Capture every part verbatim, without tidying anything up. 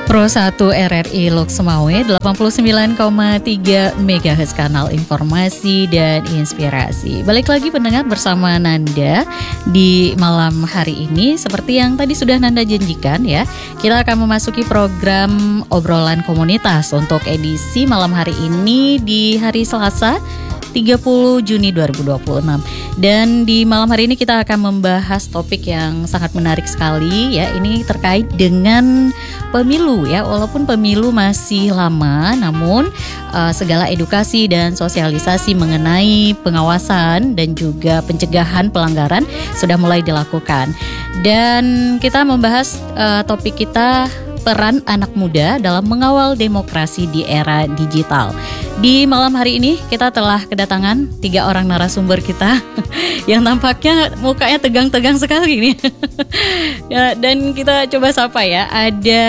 Pro satu R R I Lok Semawe delapan puluh sembilan koma tiga megahertz kanal informasi dan inspirasi. Balik lagi pendengar bersama Nanda di malam hari ini. Seperti yang tadi sudah Nanda janjikan ya, kita akan memasuki program obrolan komunitas untuk edisi malam hari ini di hari Selasa tiga puluh Juni dua ribu dua puluh enam. Dan di malam hari ini kita akan membahas topik yang sangat menarik sekali ya. Ini terkait dengan pemilu ya. Walaupun pemilu masih lama, namun uh, segala edukasi dan sosialisasi mengenai pengawasan dan juga pencegahan pelanggaran sudah mulai dilakukan. Dan kita membahas uh, topik kita, peran anak muda dalam mengawal demokrasi di era digital. Di malam hari ini kita telah kedatangan tiga orang narasumber kita yang tampaknya mukanya tegang-tegang sekali nih. Ya, dan kita coba sapa ya. Ada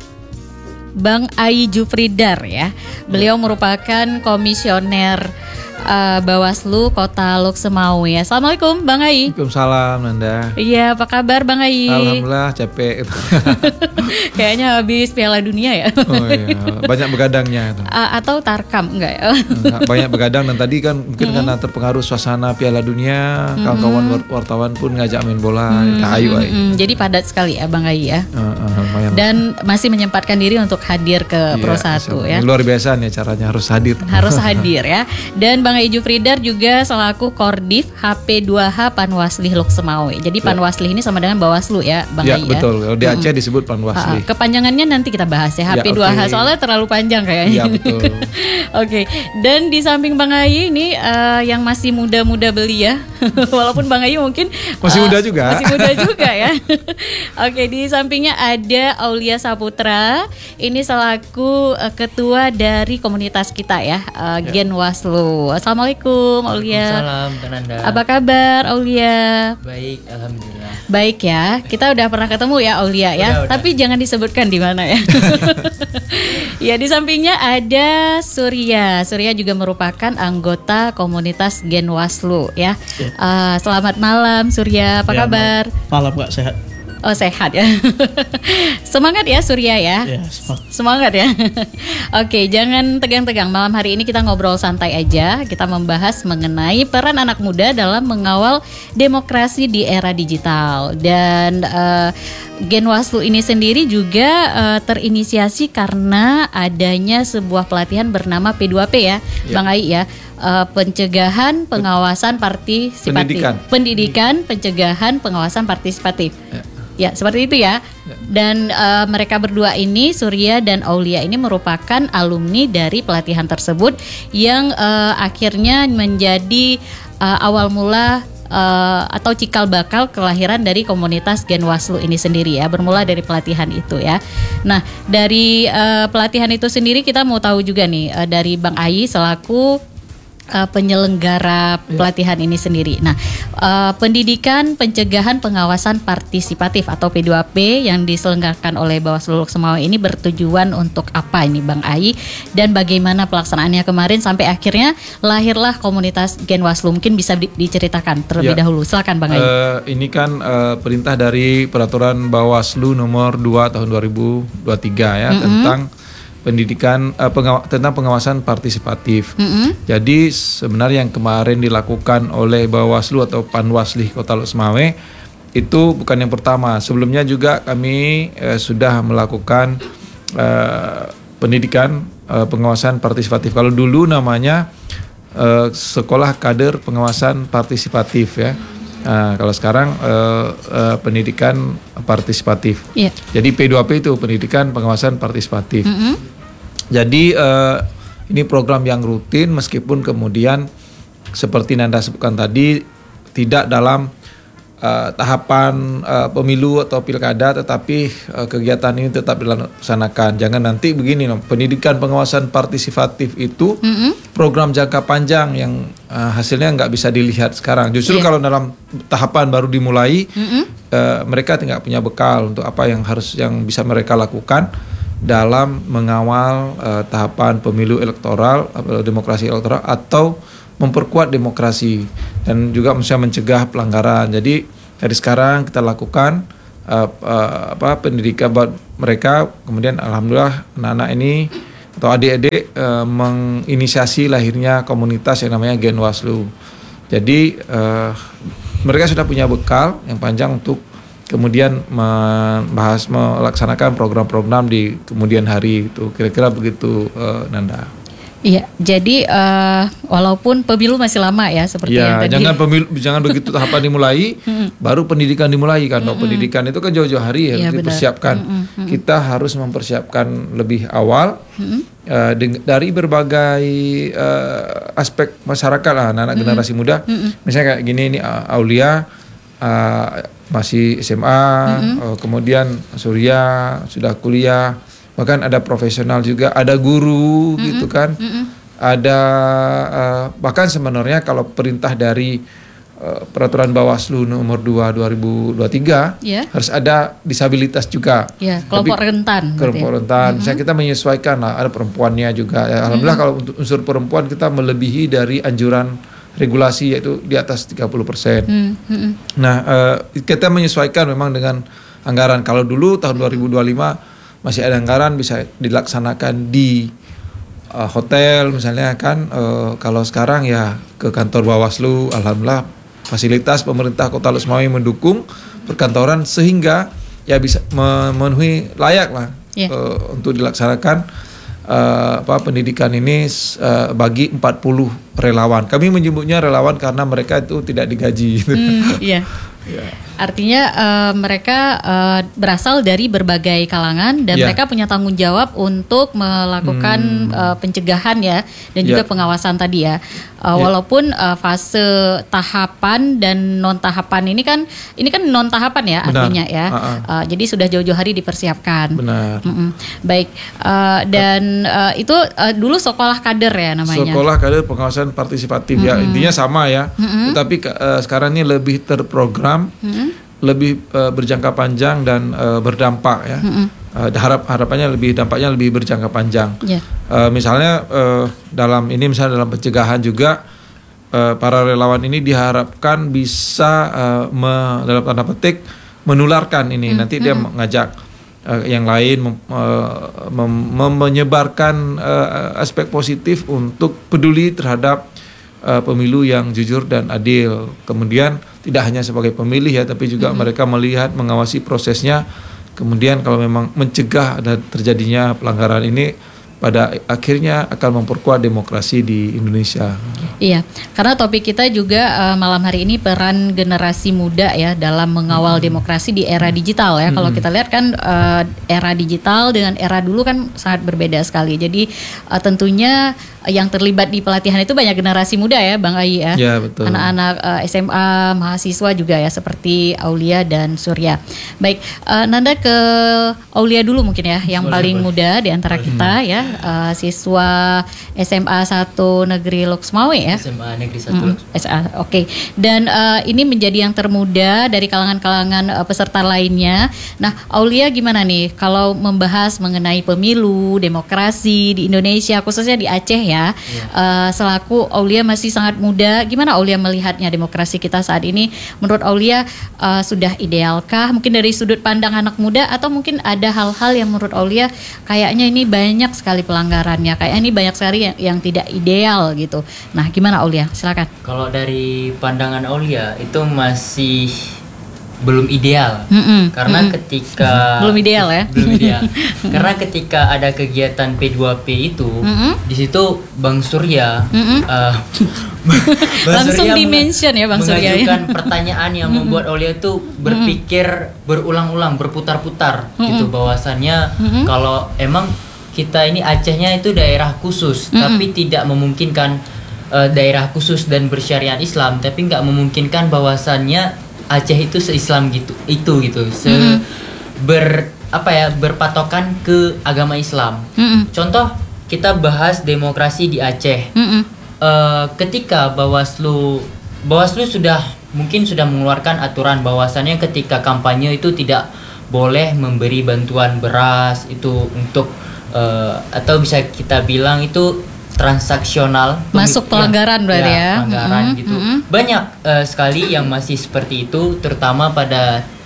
Bang Ai Jufridar ya. Beliau merupakan komisioner Uh, Bawaslu Kota Lok Semawe ya. Assalamualaikum Bang Ai. Waalaikumsalam Nanda. Iya, apa kabar Bang Ai? Alhamdulillah capek. Kayaknya habis Piala Dunia ya. Oh iya, banyak begadangnya. Uh, atau tarkam enggak ya? Banyak begadang dan tadi kan mungkin mm-hmm. karena terpengaruh suasana Piala Dunia, mm-hmm. kawan-kawan wartawan pun ngajak main bola. Mm-hmm. Nah, ayo, ayo. Mm-hmm. Jadi padat sekali ya Bang Ai ya. Uh, uh, Dan masih menyempatkan diri untuk hadir ke iya, Pro satu ya. Luar biasa nih caranya, harus hadir. Harus hadir ya. Dan Bang Ai Jufridar juga selaku Kordif H P dua H Panwaslih Lok Semawe. Jadi ya. Panwaslih ini sama dengan Bawaslu ya Bang ya, Ai ya. Betul. Kalau di Aceh hmm. disebut Panwaslih. Ha, kepanjangannya nanti kita bahas ya. H P dua H ya, okay. Soalnya terlalu panjang kayaknya. Iya betul. Oke. Okay. Dan di samping Bang Ai ini uh, yang masih muda-muda belia. Walaupun Bang Ai mungkin masih uh, muda juga. Masih muda juga ya. Oke, okay, di sampingnya ada Aulia Saputra. Ini selaku uh, ketua dari komunitas kita ya, uh, ya. Genwaslu. Assalamualaikum Aulia. Salam Nanda. Apa kabar Aulia? Baik, alhamdulillah. Baik ya. Kita udah pernah ketemu ya Aulia ya. Udah, Tapi udah. Jangan disebutkan di mana ya. Ya, di sampingnya ada Surya. Surya juga merupakan anggota komunitas Genwaslu ya. ya. Uh, selamat malam Surya. Apa ya, kabar? Malam Kak, sehat. Oh sehat ya. Semangat ya Surya ya. Ya semangat. Semangat ya. Oke, jangan tegang-tegang. Malam hari ini kita ngobrol santai aja. Kita membahas mengenai peran anak muda dalam mengawal demokrasi di era digital. Dan uh, Genwaslu ini sendiri juga uh, terinisiasi karena adanya sebuah pelatihan bernama P dua P ya, ya. Bang Ai ya. Uh, pencegahan pengawasan partisipatif. Pendidikan. Pendidikan, pencegahan pengawasan partisipatif. Ya. Ya, seperti itu ya. ya. Dan uh, mereka berdua ini, Surya dan Aulia ini merupakan alumni dari pelatihan tersebut yang uh, akhirnya menjadi uh, awal mula uh, atau cikal bakal kelahiran dari komunitas Genwaslu ini sendiri ya. Bermula dari pelatihan itu ya. Nah, dari uh, pelatihan itu sendiri kita mau tahu juga nih uh, dari Bang Ai selaku Uh, penyelenggara pelatihan ini sendiri. Nah, uh, pendidikan pencegahan pengawasan partisipatif atau P dua P yang diselenggarakan oleh Bawaslu Lok Semawe ini bertujuan untuk apa ini Bang Ai, dan bagaimana pelaksanaannya kemarin sampai akhirnya lahirlah komunitas Genwaslu. Mungkin bisa di- diceritakan terlebih ya. dahulu. Silakan Bang Ai. Uh, ini kan uh, perintah dari peraturan Bawaslu nomor dua tahun dua ribu dua puluh tiga ya, mm-hmm. tentang pendidikan uh, pengaw- tentang pengawasan partisipatif. Mm-hmm. Jadi sebenarnya yang kemarin dilakukan oleh Bawaslu atau Panwaslih Kota Lok Semawe itu bukan yang pertama. Sebelumnya juga kami uh, sudah melakukan uh, pendidikan uh, pengawasan partisipatif. Kalau dulu namanya uh, Sekolah Kader Pengawasan Partisipatif ya. Nah, kalau sekarang uh, uh, pendidikan partisipatif. Yeah. Jadi P dua P itu pendidikan pengawasan partisipatif. Mm-hmm. Jadi uh, ini program yang rutin meskipun kemudian seperti Nanda sebutkan tadi tidak dalam uh, tahapan uh, pemilu atau pilkada, tetapi uh, kegiatan ini tetap dilaksanakan. Jangan nanti begini, no, pendidikan pengawasan partisipatif itu mm-hmm. program jangka panjang yang uh, hasilnya nggak bisa dilihat sekarang. Justru yeah. kalau dalam tahapan baru dimulai, mm-hmm. uh, mereka tidak punya bekal untuk apa yang harus yang bisa mereka lakukan dalam mengawal uh, tahapan pemilu elektoral, uh, demokrasi elektoral atau memperkuat demokrasi dan juga bisa mencegah pelanggaran. Jadi dari sekarang kita lakukan uh, uh, apa pendidikan buat mereka. Kemudian alhamdulillah anak-anak ini atau adik-adik uh, menginisiasi lahirnya komunitas yang namanya Genwaslu. Jadi uh, mereka sudah punya bekal yang panjang untuk kemudian membahas melaksanakan program-program di kemudian hari itu. Kira-kira begitu, uh, Nanda. Iya, jadi uh, walaupun pemilu masih lama ya seperti ya, yang tadi. jangan pemilu, jangan begitu tahapan dimulai, baru pendidikan dimulai kan. Mm-hmm. Pendidikan itu kan jauh-jauh hari harus ya, dipersiapkan. Mm-hmm. Kita harus mempersiapkan lebih awal mm-hmm. uh, de- dari berbagai uh, aspek masyarakat lah, anak-anak mm-hmm. generasi muda. Mm-hmm. Misalnya kayak gini nih, uh, Aulia uh, masih S M A, mm-hmm. uh, kemudian Surya sudah kuliah. Bahkan ada profesional juga, ada guru mm-hmm. gitu kan, mm-hmm. ada uh, bahkan sebenarnya kalau perintah dari uh, peraturan Bawaslu nomor dua dua ribu dua puluh tiga yeah. harus ada disabilitas juga. Yeah, kelompok Tapi, rentan. Kelompok gitu. rentan, mm-hmm. misalnya kita menyesuaikan lah, ada perempuannya juga. Ya, alhamdulillah mm-hmm. kalau untuk unsur perempuan kita melebihi dari anjuran regulasi yaitu di atas tiga puluh persen. Mm-hmm. Nah, uh, kita menyesuaikan memang dengan anggaran. Kalau dulu tahun dua ribu dua puluh lima masih ada anggaran bisa dilaksanakan di uh, hotel misalnya kan. Uh, kalau sekarang ya ke kantor Bawaslu, alhamdulillah fasilitas pemerintah Kota Lok Sumawe mendukung perkantoran sehingga ya bisa memenuhi layak lah yeah. uh, untuk dilaksanakan uh, apa pendidikan ini uh, bagi empat puluh relawan. Kami menyebutnya relawan karena mereka itu tidak digaji. Mm, yeah. Yeah. Artinya uh, mereka uh, berasal dari berbagai kalangan dan yeah. mereka punya tanggung jawab untuk melakukan hmm. uh, pencegahan ya dan yeah. juga pengawasan tadi ya. Uh, yeah. Walaupun uh, fase tahapan dan non tahapan ini kan ini kan non tahapan ya Benar. artinya ya. Uh-uh. Uh, jadi sudah jauh-jauh hari dipersiapkan. Benar. Mm-mm. Baik uh, dan uh, itu uh, dulu sekolah kader ya namanya. Sekolah kader pengawasan partisipatif mm-hmm. ya intinya sama ya. Mm-hmm. Tetapi uh, sekarang ini lebih terprogram. Mm-hmm. lebih uh, berjangka panjang dan uh, berdampak ya. Mm-hmm. Uh, harap harapannya lebih dampaknya lebih berjangka panjang. Yeah. Uh, misalnya uh, dalam ini misalnya dalam pencegahan juga uh, para relawan ini diharapkan bisa uh, me, dalam tanda petik menularkan ini. Mm-hmm. Nanti dia mengajak uh, yang lain mem, uh, mem, mem, menyebarkan uh, aspek positif untuk peduli terhadap uh, pemilu yang jujur dan adil. Kemudian tidak hanya sebagai pemilih ya, tapi juga mm-hmm. mereka melihat, mengawasi prosesnya. Kemudian kalau memang mencegah ada terjadinya pelanggaran ini, pada akhirnya akan memperkuat demokrasi di Indonesia. Iya, karena topik kita juga uh, malam hari ini peran generasi muda ya dalam mengawal hmm. demokrasi di era digital ya. Hmm. Kalau kita lihat kan uh, era digital dengan era dulu kan sangat berbeda sekali. Jadi uh, tentunya yang terlibat di pelatihan itu banyak generasi muda ya, Bang Ai ya. Ya betul. Anak-anak uh, S M A, mahasiswa juga ya seperti Aulia dan Surya. Baik, uh, Nanda ke Aulia dulu mungkin ya, yang boleh, paling boleh. muda di antara boleh. kita ya. Uh, siswa S M A satu Negeri Lok Sumawe ya. S M A Negeri satu mm, S A, oke. Okay. Dan uh, ini menjadi yang termuda dari kalangan-kalangan uh, peserta lainnya. Nah, Aulia gimana nih kalau membahas mengenai pemilu, demokrasi di Indonesia khususnya di Aceh ya. Yeah. Uh, selaku Aulia masih sangat muda, gimana Aulia melihatnya demokrasi kita saat ini? Menurut Aulia uh, sudah idealkah? Mungkin dari sudut pandang anak muda atau mungkin ada hal-hal yang menurut Aulia kayaknya ini banyak sekali pelanggarannya, kayak ini banyak sekali yang, yang tidak ideal gitu. Nah, gimana Aulia? Silakan. Kalau dari pandangan Aulia itu masih belum ideal, Mm-mm. karena Mm-mm. ketika belum ideal ya, belum ideal. Karena ketika ada kegiatan P dua P itu, Mm-mm. di situ Bang Surya uh, Bang langsung Surya dimention ya Bang Surya mengajukan ya? pertanyaan yang Mm-mm. membuat Aulia itu berpikir Mm-mm. berulang-ulang, berputar-putar Mm-mm. gitu, bahwasannya Mm-mm. kalau emang kita ini Acehnya itu daerah khusus, mm-hmm. tapi tidak memungkinkan uh, daerah khusus dan bersyariat Islam, tapi nggak memungkinkan bahwasannya Aceh itu se-Islam gitu, itu gitu, se mm-hmm. ber apa ya berpatokan ke agama Islam. Mm-hmm. Contoh kita bahas demokrasi di Aceh. Mm-hmm. Uh, ketika Bawaslu Bawaslu sudah mungkin sudah mengeluarkan aturan bahwasannya ketika kampanye itu tidak boleh memberi bantuan beras itu untuk Uh, atau bisa kita bilang itu transaksional, masuk pelanggaran ya, berarti ya, pelanggaran mm-hmm. gitu. Mm-hmm. Banyak uh, sekali yang masih seperti itu, terutama pada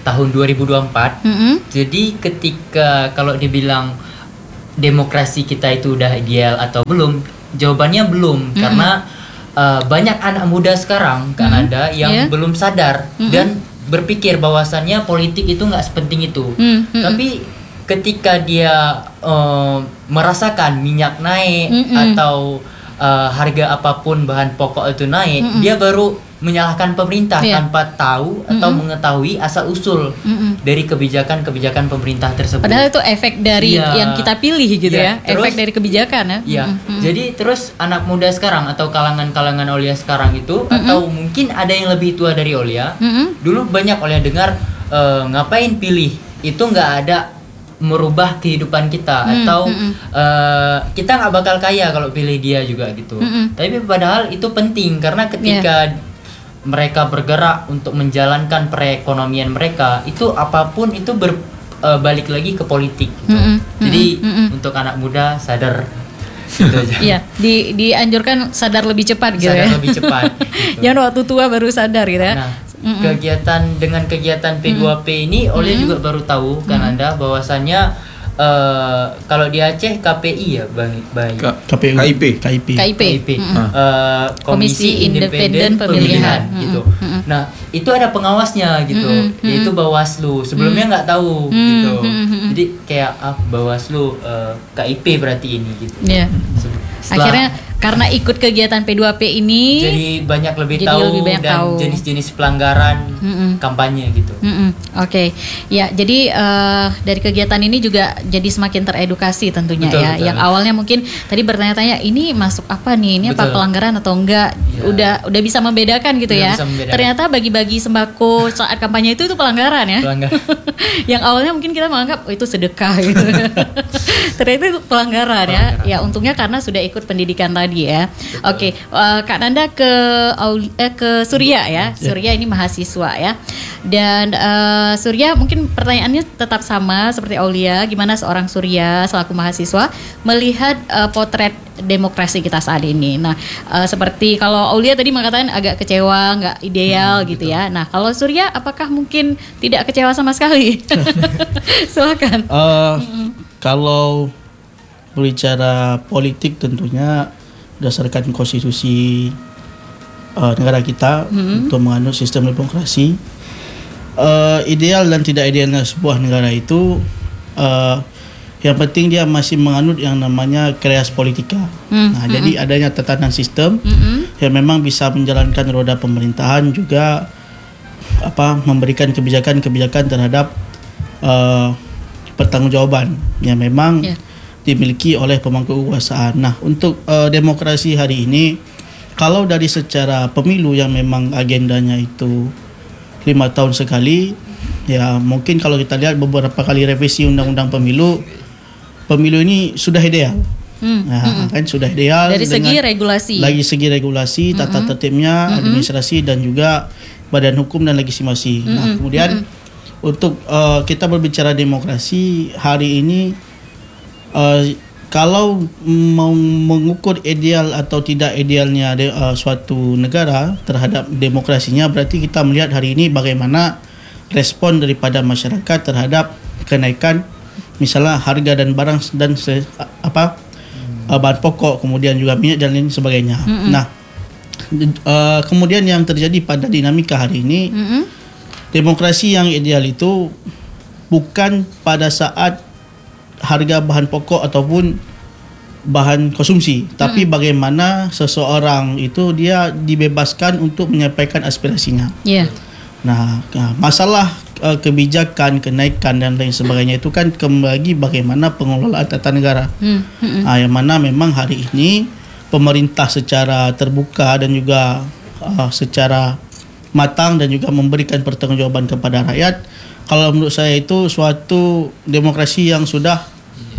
tahun dua ribu dua puluh empat. Mm-hmm. Jadi ketika kalau dibilang demokrasi kita itu udah ideal atau belum, jawabannya belum. Mm-hmm. Karena uh, banyak anak muda sekarang Kanada mm-hmm. yang yeah. belum sadar mm-hmm. dan berpikir bahwasannya politik itu nggak sepenting itu. Mm-hmm. Tapi ketika dia uh, merasakan minyak naik mm-hmm. atau uh, harga apapun bahan pokok itu naik, mm-hmm. dia baru menyalahkan pemerintah yeah. tanpa tahu atau mm-hmm. mengetahui asal usul mm-hmm. dari kebijakan-kebijakan pemerintah tersebut. Padahal itu efek dari yeah. yang kita pilih gitu yeah. ya, terus, efek dari kebijakan ya. Iya. Mm-hmm. Jadi terus anak muda sekarang atau kalangan-kalangan Aulia sekarang itu mm-hmm. atau mungkin ada yang lebih tua dari Aulia, mm-hmm. dulu banyak Aulia dengar uh, ngapain pilih itu nggak ada merubah kehidupan kita mm, atau mm, uh, kita nggak bakal kaya kalau pilih dia juga gitu. Mm, Tapi padahal itu penting karena ketika yeah. mereka bergerak untuk menjalankan perekonomian mereka, itu apapun itu ber, uh, balik lagi ke politik gitu. Mm, Jadi mm, mm, untuk anak muda sadar gitu aja. Iya, di dianjurkan sadar lebih cepat gitu sadar ya. lebih cepat. Gitu. Jangan waktu tua baru sadar gitu ya. Nah, Mm-mm. kegiatan dengan kegiatan P dua P ini Oleh mm-hmm. juga baru tahu Kanada bahwasannya uh, kalau di Aceh K P I ya bang, bang. K P I P K I P K I P mm-hmm. uh, Komisi Independen Pemilihan mm-hmm. gitu. Mm-hmm. Nah itu ada pengawasnya gitu, mm-hmm. yaitu Bawaslu. Sebelumnya nggak mm-hmm. tahu mm-hmm. gitu. Mm-hmm. Jadi kayak ah Bawaslu uh, K I P berarti ini gitu. Yeah. Setelah, akhirnya karena ikut kegiatan P dua P ini jadi banyak lebih jadi tahu lebih banyak dan tahu. jenis-jenis pelanggaran mm-mm. kampanye gitu. Oke, okay. Ya jadi uh, dari kegiatan ini juga jadi semakin teredukasi tentunya betul, ya. Betul. Yang awalnya mungkin tadi bertanya-tanya ini masuk apa nih, ini betul. Apa pelanggaran atau enggak? Ya. Udah udah bisa membedakan gitu udah ya. Membedakan. Ternyata bagi-bagi sembako saat kampanye itu itu pelanggaran ya. Pelanggaran. Yang awalnya mungkin kita menganggap oh, itu sedekah gitu. Ternyata itu pelanggaran, pelanggaran ya. Ya untungnya karena sudah ikut pendidikan tadi ya. Oke, okay. uh, Kak Nanda ke eh, ke Surya ya. Surya ini mahasiswa ya. Dan uh, Surya mungkin pertanyaannya tetap sama seperti Aulia, gimana seorang Surya selaku mahasiswa melihat uh, potret demokrasi kita saat ini. Nah, uh, seperti kalau Aulia tadi mengatakan agak kecewa, nggak ideal hmm, gitu betul. Ya. Nah, kalau Surya apakah mungkin tidak kecewa sama sekali? Silakan. Uh, mm-hmm. Kalau berbicara politik tentunya berdasarkan konstitusi uh, negara kita hmm. untuk menganut sistem demokrasi, uh, ideal dan tidak idealnya sebuah negara itu uh, yang penting dia masih menganut yang namanya kreas politika. Hmm. Nah, hmm. jadi adanya tatanan sistem hmm. yang memang bisa menjalankan roda pemerintahan juga apa memberikan kebijakan-kebijakan terhadap uh, pertanggungjawaban yang memang yeah. dimiliki oleh pemangku kekuasaan. Nah, untuk uh, demokrasi hari ini, kalau dari secara pemilu yang memang agendanya itu lima tahun sekali, ya mungkin kalau kita lihat beberapa kali revisi undang-undang pemilu, pemilu ini sudah ideal. Hmm. Nah, hmm. kan sudah ideal dari segi regulasi. Lagi segi regulasi, tata tertibnya, hmm. administrasi dan juga badan hukum dan legislasi. Hmm. Nah, kemudian hmm. untuk uh, kita berbicara demokrasi hari ini. Uh, kalau mau mengukur ideal atau tidak idealnya de, uh, suatu negara terhadap demokrasinya, berarti kita melihat hari ini bagaimana respon daripada masyarakat terhadap kenaikan misalnya harga dan barang dan se, apa uh, bahan pokok, kemudian juga minyak dan lain sebagainya. Mm-hmm. Nah, uh, kemudian yang terjadi pada dinamika hari ini, mm-hmm. demokrasi yang ideal itu bukan pada saat harga bahan pokok ataupun bahan konsumsi, tapi hmm. bagaimana seseorang itu dia dibebaskan untuk menyampaikan aspirasinya. Yeah. Nah, masalah uh, kebijakan, kenaikan dan lain sebagainya itu kan kembali lagi bagaimana pengelolaan tata negara. Hmm. Hmm. Nah, yang mana memang hari ini pemerintah secara terbuka dan juga uh, secara matang dan juga memberikan pertanggungjawaban kepada rakyat. Kalau menurut saya itu suatu demokrasi yang sudah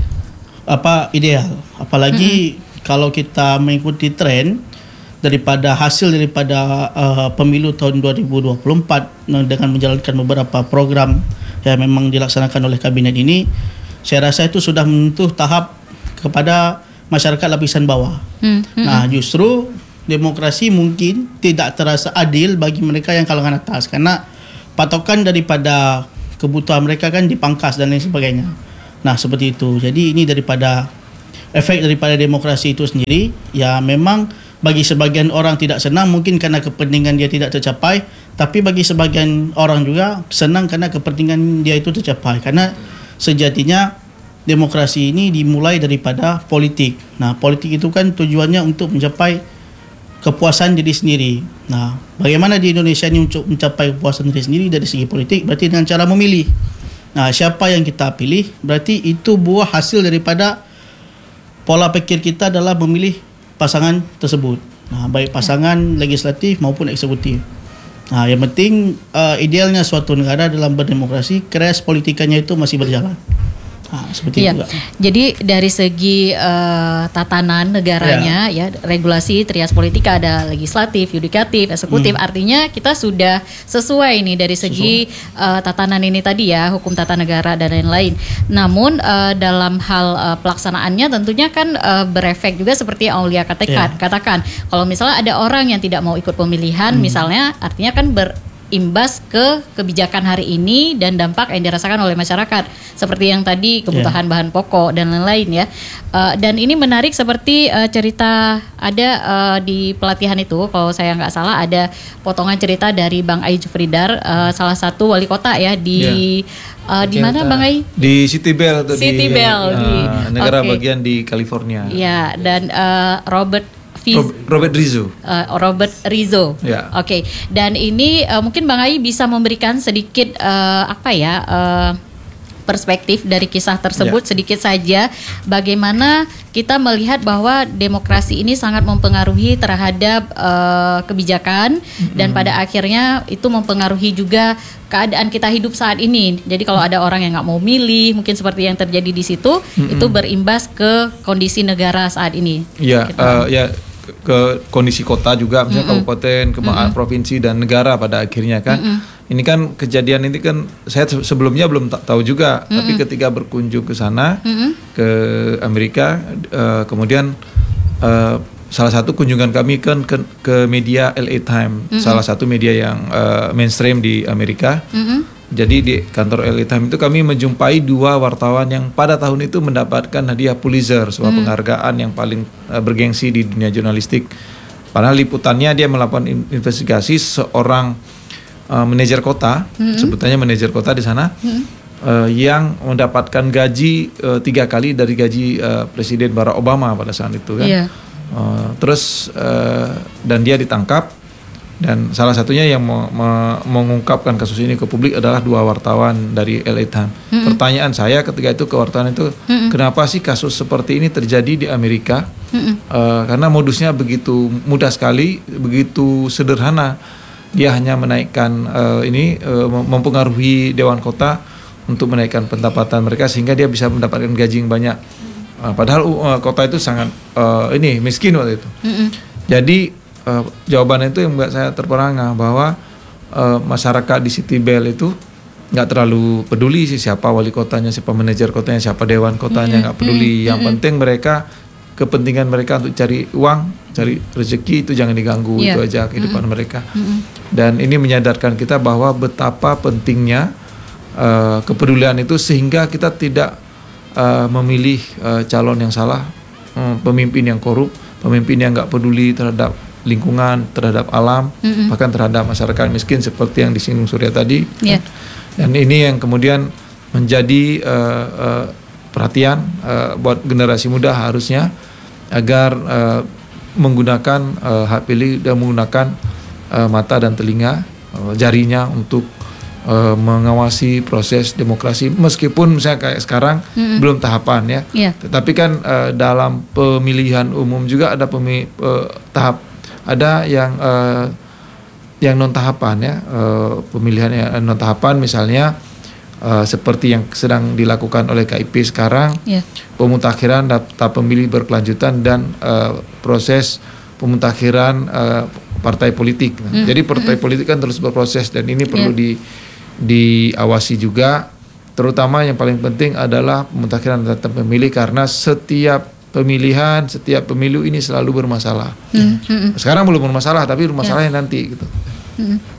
apa ideal. Apalagi mm-hmm. kalau kita mengikuti tren daripada hasil daripada uh, pemilu tahun dua ribu dua puluh empat dengan menjalankan beberapa program yang memang dilaksanakan oleh kabinet ini, saya rasa itu sudah menyentuh tahap kepada masyarakat lapisan bawah. Mm-hmm. Nah, justru demokrasi mungkin tidak terasa adil bagi mereka yang kalangan atas karena patokan daripada kebutuhan mereka kan dipangkas dan lain sebagainya. Nah seperti itu. Jadi ini daripada efek daripada demokrasi itu sendiri, ya memang bagi sebagian orang tidak senang mungkin karena kepentingan dia tidak tercapai, tapi bagi sebagian orang juga senang karena kepentingan dia itu tercapai. Karena sejatinya demokrasi ini dimulai daripada politik. Nah, politik itu kan tujuannya untuk mencapai kepuasan diri sendiri. Nah, bagaimana di Indonesia ini untuk mencapai kepuasan diri sendiri dari segi politik? Berarti dengan cara memilih. Nah, siapa yang kita pilih? Berarti itu buah hasil daripada pola pikir kita adalah memilih pasangan tersebut. Nah, baik pasangan legislatif maupun eksekutif. Nah, yang penting uh, idealnya suatu negara dalam berdemokrasi, keras politikanya itu masih berjalan. Nah, seperti iya. itu. Jadi dari segi uh, tatanan negaranya ya. ya regulasi trias politika ada legislatif, yudikatif, eksekutif. Hmm. Artinya kita sudah sesuai nih dari segi uh, tatanan ini tadi ya, hukum tata negara dan lain-lain. Namun uh, dalam hal uh, pelaksanaannya tentunya kan uh, berefek juga seperti yang Aulia katakan. Ya. Katakan kalau misalnya ada orang yang tidak mau ikut pemilihan, hmm. misalnya artinya kan ber imbas ke kebijakan hari ini dan dampak yang dirasakan oleh masyarakat seperti yang tadi kebutuhan yeah. bahan pokok dan lain-lain ya. Uh, dan ini menarik seperti uh, cerita ada uh, di pelatihan itu kalau saya nggak salah ada potongan cerita dari Bang Ai Jufridar, uh, salah satu wali kota ya di yeah. uh, di mana Bang Ai? Di City Bell atau City di Bell uh, di negara okay. bagian di California. Ya, dan uh, Robert Robert Rizzo. Uh, Robert Rizzo. Ya. Oke. Okay. Dan ini uh, mungkin Bang Ai bisa memberikan sedikit uh, apa ya uh, perspektif dari kisah tersebut ya. Sedikit saja bagaimana kita melihat bahwa demokrasi ini sangat mempengaruhi terhadap uh, kebijakan mm-hmm. dan pada akhirnya itu mempengaruhi juga keadaan kita hidup saat ini. Jadi kalau ada orang yang nggak mau milih, mungkin seperti yang terjadi di situ, mm-hmm. itu berimbas ke kondisi negara saat ini. Iya, uh, ya. Ke kondisi kota juga, misalnya mm-hmm. kabupaten, ke mm-hmm. provinsi dan negara pada akhirnya kan. Mm-hmm. Ini kan kejadian ini kan saya sebelumnya belum tahu juga, mm-hmm. tapi ketika berkunjung ke sana mm-hmm. ke Amerika, uh, kemudian uh, salah satu kunjungan kami kan ke, ke media L A Times, mm-hmm. salah satu media yang uh, mainstream di Amerika. Mm-hmm. Jadi di kantor L A Times itu kami menjumpai dua wartawan yang pada tahun itu mendapatkan hadiah Pulitzer, sebuah hmm. penghargaan yang paling uh, bergengsi di dunia jurnalistik. Padahal liputannya dia melakukan investigasi seorang uh, manajer kota, hmm. sebutannya manajer kota di sana, hmm. uh, yang mendapatkan gaji uh, tiga kali dari gaji uh, Presiden Barack Obama pada saat itu kan. Yeah. Uh, terus uh, dan dia ditangkap. Dan salah satunya yang me- me- mengungkapkan kasus ini ke publik adalah dua wartawan dari L A Times. Mm-hmm. Pertanyaan saya ketika itu ke wartawan itu, mm-hmm. kenapa sih kasus seperti ini terjadi di Amerika? Mm-hmm. Uh, karena modusnya begitu mudah sekali, begitu sederhana. Dia hanya menaikkan uh, ini uh, mempengaruhi Dewan Kota untuk menaikkan pendapatan mereka sehingga dia bisa mendapatkan gaji yang banyak. Uh, padahal uh, kota itu sangat uh, ini miskin waktu itu. Mm-hmm. Jadi Uh, jawabannya itu yang membuat saya terperangah bahwa uh, masyarakat di City Bell itu nggak terlalu peduli sih siapa wali kotanya, siapa manajer kotanya, siapa dewan kotanya, nggak mm-hmm. peduli. Yang mm-hmm. penting mereka kepentingan mereka untuk cari uang, cari rezeki itu jangan diganggu, yeah. itu aja kehidupan mm-hmm. mereka. Mm-hmm. Dan ini menyadarkan kita bahwa betapa pentingnya uh, kepedulian itu sehingga kita tidak uh, memilih uh, calon yang salah, um, pemimpin yang korup, pemimpin yang nggak peduli terhadap lingkungan, terhadap alam, mm-hmm. bahkan terhadap masyarakat miskin seperti yang disinggung Surya tadi. Yeah. Dan ini yang kemudian menjadi uh, uh, perhatian uh, buat generasi muda harusnya agar uh, menggunakan uh, hak pilih dan menggunakan uh, mata dan telinga, uh, jarinya untuk uh, mengawasi proses demokrasi meskipun misalnya kayak sekarang mm-hmm. belum tahapan ya. Yeah. Tetapi kan uh, dalam pemilihan umum juga ada pemi, uh, tahap ada yang uh, yang non tahapan ya, uh, pemilihan yang non tahapan misalnya uh, seperti yang sedang dilakukan oleh K I P sekarang, yeah. pemutakhiran daftar pemilih berkelanjutan dan uh, proses pemutakhiran uh, partai politik. Mm. Jadi partai mm. politik kan terus berproses dan ini perlu yeah. di diawasi juga, terutama yang paling penting adalah pemutakhiran daftar pemilih karena setiap pemilihan, setiap pemilu ini selalu bermasalah. Hmm, hmm. Sekarang belum bermasalah, tapi bermasalahnya yeah. nanti gitu. Hmm.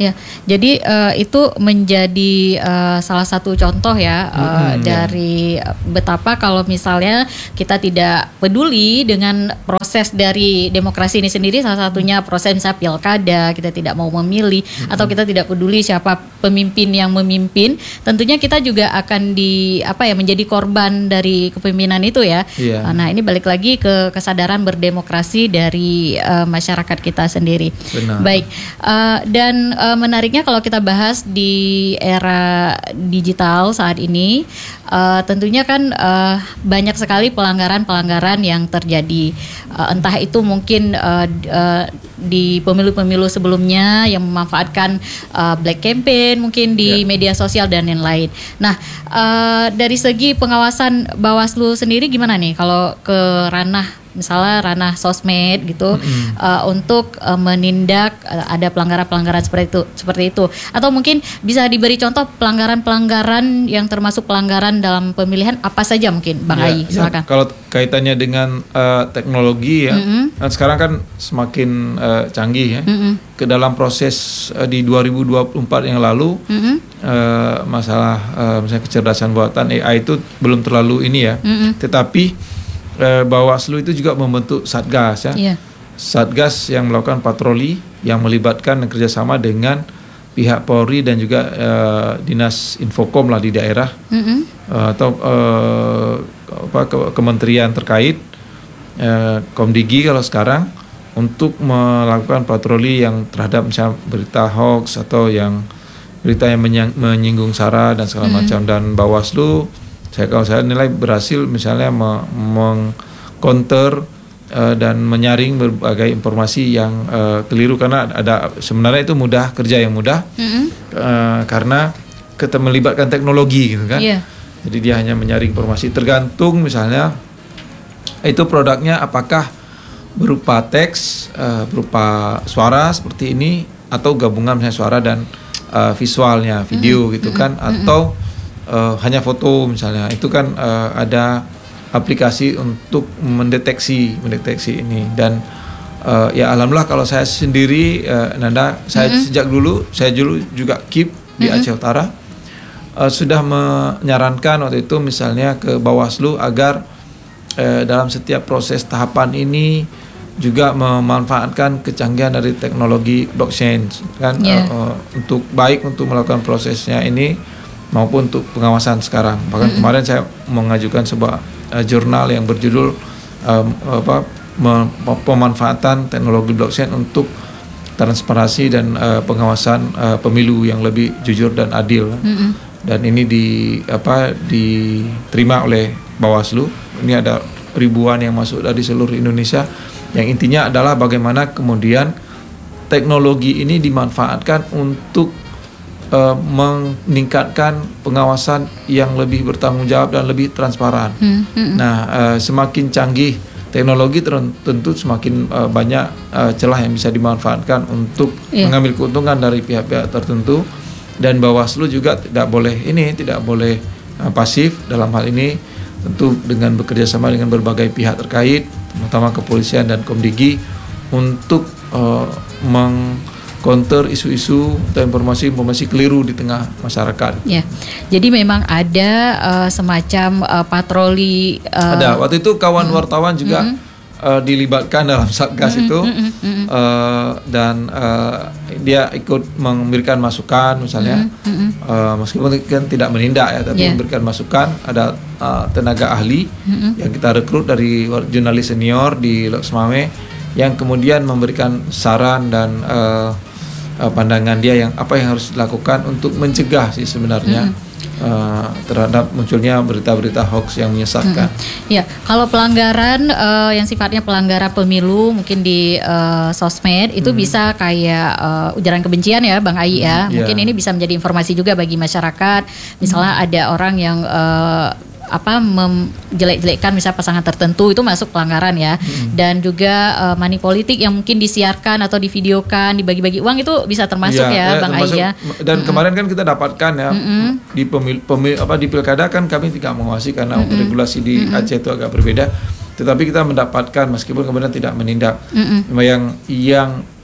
Ya, jadi uh, itu menjadi uh, salah satu contoh ya uh, Mm-hmm, dari uh, betapa kalau misalnya kita tidak peduli dengan proses dari demokrasi ini sendiri, salah satunya proses misalnya pilkada, kita tidak mau memilih mm-hmm. atau kita tidak peduli siapa pemimpin yang memimpin, tentunya kita juga akan di apa ya menjadi korban dari kepemimpinan itu ya. Yeah. Nah, ini balik lagi ke kesadaran berdemokrasi dari uh, masyarakat kita sendiri. Benar. Baik, uh, dan uh, menariknya kalau kita bahas di era digital saat ini, uh, tentunya kan uh, banyak sekali pelanggaran-pelanggaran yang terjadi. Uh, entah itu mungkin uh, uh, di pemilu-pemilu sebelumnya yang memanfaatkan uh, black campaign mungkin di yeah. media sosial dan lain-lain. Nah, uh, dari segi pengawasan Bawaslu sendiri gimana nih kalau ke ranah misalnya ranah sosmed gitu mm-hmm. uh, untuk uh, menindak uh, ada pelanggaran-pelanggaran seperti itu seperti itu atau mungkin bisa diberi contoh pelanggaran-pelanggaran yang termasuk pelanggaran dalam pemilihan apa saja mungkin Bang ya, Ai silakan. Ya, kalau kaitannya dengan uh, teknologi ya mm-hmm. kan sekarang kan semakin uh, canggih ya mm-hmm. ke dalam proses uh, di dua ribu dua puluh empat yang lalu mm-hmm. uh, masalah uh, misalnya kecerdasan buatan A I itu belum terlalu ini ya mm-hmm. tetapi Bawaslu itu juga membentuk satgas ya, yeah. satgas yang melakukan patroli yang melibatkan dan kerjasama dengan pihak Polri dan juga uh, dinas Infokom lah di daerah mm-hmm. uh, atau uh, apa ke- kementerian terkait uh, Komdigi kalau sekarang untuk melakukan patroli yang terhadap misalnya berita hoax atau yang berita yang menyang- menyinggung sara dan segala mm-hmm. macam dan Bawaslu saya kalau saya nilai berhasil misalnya meng-counter uh, dan menyaring berbagai informasi yang uh, keliru karena ada sebenarnya itu mudah kerja yang mudah mm-hmm. uh, karena kita melibatkan teknologi gitu kan. Yeah. Jadi dia hanya menyaring informasi tergantung misalnya itu produknya apakah berupa teks, uh, berupa suara seperti ini atau gabungan misalnya suara dan uh, visualnya video mm-hmm. gitu kan mm-hmm. atau Uh, hanya foto misalnya itu kan uh, ada aplikasi untuk mendeteksi mendeteksi ini dan uh, ya alhamdulillah kalau saya sendiri uh, Nanda saya mm-hmm. sejak dulu saya dulu juga keep di mm-hmm. Aceh Utara uh, sudah menyarankan waktu itu misalnya ke Bawaslu agar uh, dalam setiap proses tahapan ini juga memanfaatkan kecanggihan dari teknologi blockchain kan yeah. uh, uh, untuk baik untuk melakukan prosesnya ini maupun untuk pengawasan sekarang. Bahkan mm-hmm. kemarin saya mengajukan sebuah uh, jurnal yang berjudul um, apa mem- pemanfaatan teknologi blockchain untuk transparansi dan uh, pengawasan uh, pemilu yang lebih jujur dan adil. Mm-hmm. Dan ini di apa diterima oleh Bawaslu. Ini ada ribuan yang masuk dari seluruh Indonesia. Yang intinya adalah bagaimana kemudian teknologi ini dimanfaatkan untuk Uh, meningkatkan pengawasan yang lebih bertanggung jawab dan lebih transparan. Hmm, hmm. Nah, uh, semakin canggih teknologi tentu semakin uh, banyak uh, celah yang bisa dimanfaatkan untuk yeah. mengambil keuntungan dari pihak-pihak tertentu dan Bawaslu juga tidak boleh ini tidak boleh uh, pasif dalam hal ini tentu dengan bekerja sama dengan berbagai pihak terkait, terutama kepolisian dan Komdigi untuk uh, meng counter isu-isu atau informasi-informasi keliru di tengah masyarakat. Ya, jadi memang ada uh, semacam uh, patroli. Uh, ada. Waktu itu kawan mm, wartawan juga mm, uh, dilibatkan dalam satgas mm, itu mm, mm, mm, uh, dan uh, dia ikut memberikan masukan, misalnya mm, mm, uh, meskipun kan tidak menindak ya, tapi yeah. memberikan masukan. Ada uh, tenaga ahli mm, yang kita rekrut dari jurnalis senior di Lok Semawe yang kemudian memberikan saran dan uh, pandangan dia yang apa yang harus dilakukan untuk mencegah sih sebenarnya mm-hmm. uh, terhadap munculnya berita-berita hoax yang menyesatkan. Mm-hmm. Ya, kalau pelanggaran uh, yang sifatnya pelanggaran pemilu mungkin di uh, sosmed itu mm-hmm. bisa kayak uh, ujaran kebencian ya, Bang Ai ya. Mm-hmm. Mungkin yeah. ini bisa menjadi informasi juga bagi masyarakat. Misalnya mm-hmm. ada orang yang uh, apa menjelek-jelekkan misalnya pasangan tertentu itu masuk pelanggaran ya hmm. dan juga uh, money politik yang mungkin disiarkan atau divideokan dibagi-bagi uang itu bisa termasuk ya, ya, ya Bang Ai ya. Dan hmm. kemarin kan kita dapatkan ya hmm. di pemil, pemil apa di pilkada kan kami tidak mengawasi karena hmm. regulasi di hmm. Aceh itu agak berbeda. Tetapi kita mendapatkan meskipun kemudian tidak menindak hmm. yang yang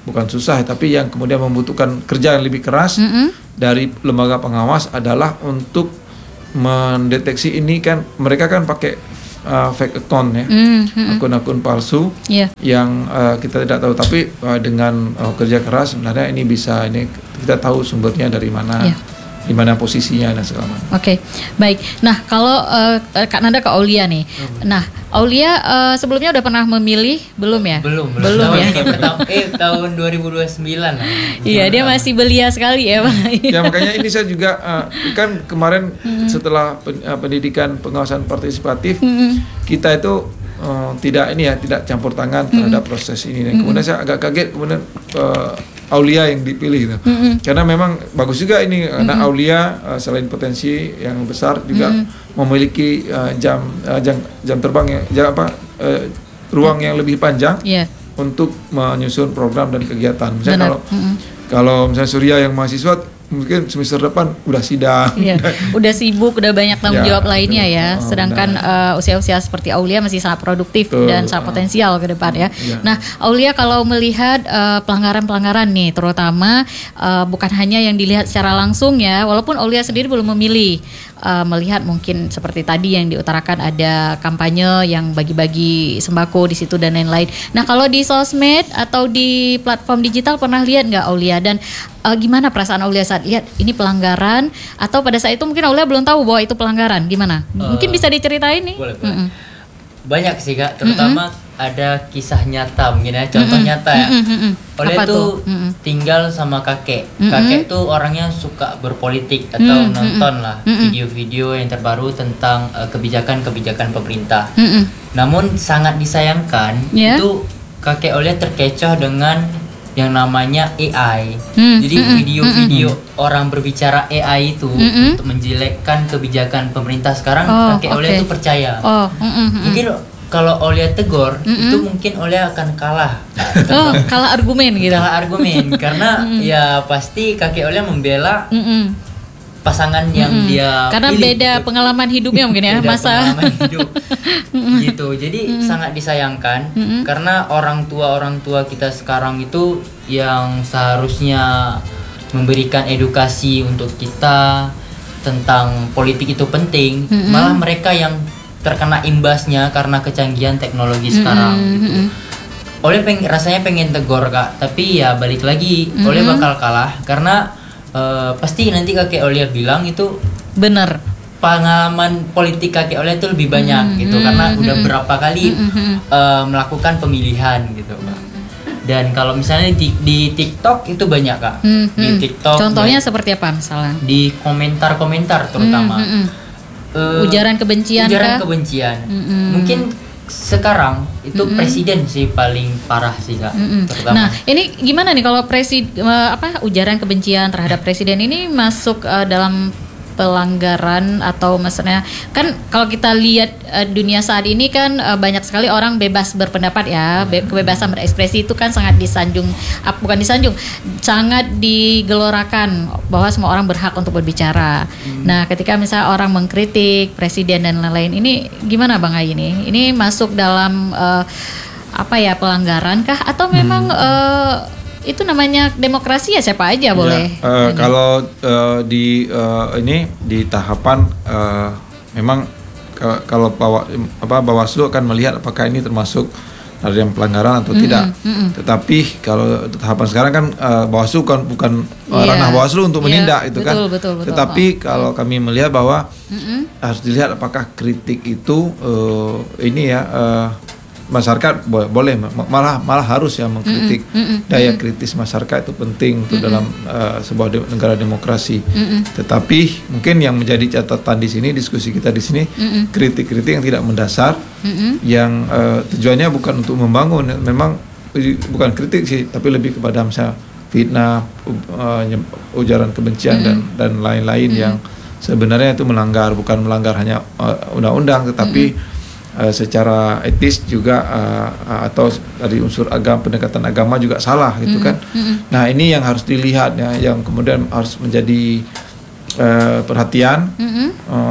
bukan susah, tapi yang kemudian membutuhkan kerja yang lebih keras mm-hmm. dari lembaga pengawas adalah untuk mendeteksi ini kan mereka kan pakai uh, fake account ya, mm-hmm. akun-akun palsu yeah. yang uh, kita tidak tahu, tapi uh, dengan uh, kerja keras sebenarnya ini bisa ini kita tahu sumbernya dari mana. Yeah. Di mana posisinya dan segala macam. Oke, okay. Baik. Nah, kalau uh, Kak Nanda ke Aulia nih. Hmm. Nah, Aulia uh, sebelumnya udah pernah memilih belum ya? Belum, belum. Belum tahun ya. Ini pertama, eh tahun dua ribu dua puluh sembilan lah. Iya, dia masih belia sekali ya, Pak. Ya makanya ini saya juga uh, kan kemarin hmm. setelah pen, uh, pendidikan pengawasan partisipatif hmm. kita itu uh, tidak ini ya tidak campur tangan terhadap hmm. proses ini. Dan kemudian hmm. saya agak kaget kemudian uh, Aulia yang dipilih gitu. Mm-hmm. Karena memang bagus juga ini karena mm-hmm. Aulia uh, selain potensi yang besar juga mm-hmm. memiliki uh, jam uh, jam jam terbang yang jam apa uh, ruang yang lebih panjang yeah. untuk menyusun program dan kegiatan. Misalnya kalau mm-hmm. kalau misalnya Surya yang mahasiswa mungkin semester depan udah sidang, iya. udah sibuk, udah banyak tanggung ya, jawab lainnya ya. Sedangkan uh, usia-usia seperti Aulia masih sangat produktif betul. Dan sangat potensial ke depan ya. ya. Nah, Aulia kalau melihat uh, pelanggaran-pelanggaran nih, terutama uh, bukan hanya yang dilihat secara langsung ya, walaupun Aulia sendiri belum memilih. Uh, melihat mungkin seperti tadi yang diutarakan ada kampanye yang bagi-bagi sembako di situ dan lain-lain. Nah, kalau di sosmed atau di platform digital pernah lihat nggak Aulia, dan uh, gimana perasaan Aulia saat lihat ini pelanggaran, atau pada saat itu mungkin Aulia belum tahu bahwa itu pelanggaran, gimana? Uh, mungkin bisa diceritain nih. Boleh, boleh. Mm-hmm. Banyak sih Kak, terutama mm-hmm. ada kisah nyata mungkin ya, contoh mm-hmm. nyata ya. Mm-hmm. Aulia tuh mm-hmm. tinggal sama kakek. Mm-hmm. Kakek tuh orangnya suka berpolitik atau mm-hmm. nonton lah mm-hmm. video-video yang terbaru tentang uh, kebijakan-kebijakan pemerintah. Mm-hmm. Namun sangat disayangkan yeah. itu kakek Aulia terkecoh dengan yang namanya A I. Mm-hmm. Jadi video-video mm-hmm. orang berbicara A I itu mm-hmm. untuk menjelekkan kebijakan pemerintah sekarang, oh, kakek Aulia okay. itu percaya. Oh, mm-hmm. Mungkin kalau Aulia tegur, mm-hmm. itu mungkin Aulia akan kalah. Oh, kalah argumen gitu. Kalah argumen karena mm-hmm. ya pasti kakek Aulia membela mm-hmm. pasangan yang mm-hmm. dia karena pilih, beda gitu. Pengalaman hidupnya mungkin ya, beda masa pengalaman hidup. Gitu. Jadi mm-hmm. sangat disayangkan mm-hmm. karena orang tua-orang tua kita sekarang itu yang seharusnya memberikan edukasi untuk kita tentang politik itu penting, mm-hmm. malah mereka yang terkena imbasnya karena kecanggihan teknologi sekarang mm-hmm. gitu. Oleh peng, rasanya pengen tegur Kak, tapi ya balik lagi mm-hmm. Oleh bakal kalah karena uh, pasti nanti kakek Aulia bilang itu benar. Pengalaman politik kakek Aulia itu lebih banyak mm-hmm. gitu karena udah berapa kali mm-hmm. uh, melakukan pemilihan gitu Kak. Dan kalau misalnya di, di TikTok itu banyak Kak. Mm-hmm. Di TikTok. Contohnya ya, seperti apa misalnya? Di komentar-komentar terutama. Mm-hmm. Uh, ujaran kebencian ujaran kah? kebencian Mm-hmm. mungkin sekarang itu mm-hmm. presiden sih paling parah sih Kak. Mm-hmm. Nah ini gimana nih kalau presiden uh, apa ujaran kebencian terhadap presiden ini masuk uh, dalam pelanggaran, atau maksudnya kan kalau kita lihat uh, dunia saat ini kan uh, banyak sekali orang bebas berpendapat ya, Be- kebebasan berekspresi itu kan sangat disanjung, uh, bukan disanjung, sangat digelorakan bahwa semua orang berhak untuk berbicara. Hmm. Nah, ketika misalnya orang mengkritik presiden dan lain-lain, ini gimana Bang Ai ini? Ini masuk dalam uh, apa ya, pelanggaran kah, atau memang hmm. uh, itu namanya demokrasi ya, siapa aja boleh. Ya, uh, kalau uh, di uh, ini di tahapan uh, memang ke, kalau bawa, apa Bawaslu akan melihat apakah ini termasuk ada yang pelanggaran atau mm-hmm, tidak. Mm-hmm. Tetapi kalau tahapan sekarang kan uh, Bawaslu kan bukan yeah. ranah Bawaslu untuk menindak yeah, itu betul, kan. Betul, betul, Tetapi betul. Kalau kami melihat bahwa mm-hmm. harus dilihat apakah kritik itu uh, ini ya. Uh, masyarakat boleh, malah malah harus ya mengkritik. Mm-mm, mm-mm, daya kritis masyarakat itu penting untuk mm-mm. dalam uh, sebuah de- negara demokrasi. Mm-mm. Tetapi mungkin yang menjadi catatan di sini, diskusi kita di sini, mm-mm. kritik-kritik yang tidak mendasar, mm-mm. yang uh, tujuannya bukan untuk membangun, memang bukan kritik sih, tapi lebih kepada misalnya fitnah, uh, ujaran kebencian mm-mm. dan dan lain-lain mm-mm. yang sebenarnya itu melanggar, bukan melanggar hanya uh, undang-undang, tetapi mm-mm. Uh, secara etis juga uh, atau dari unsur agama, pendekatan agama juga salah gitu kan. Mm-hmm. Nah ini yang harus dilihat ya, yang kemudian harus menjadi uh, perhatian mm-hmm. uh,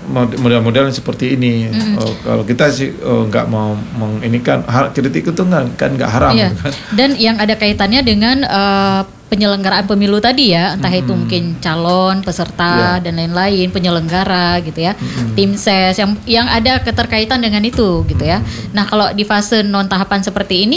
model-model seperti ini. Mm. Oh, kalau kita sih oh, nggak mau menginikan hal kritik itu nggak kan nggak haram. Iya. Kan? Dan yang ada kaitannya dengan uh, penyelenggaraan pemilu tadi ya, entah mm-hmm. itu mungkin calon, peserta yeah. dan lain-lain, penyelenggara gitu ya, mm-hmm. tim ses yang yang ada keterkaitan dengan itu gitu ya. Mm-hmm. Nah kalau di fase non tahapan seperti ini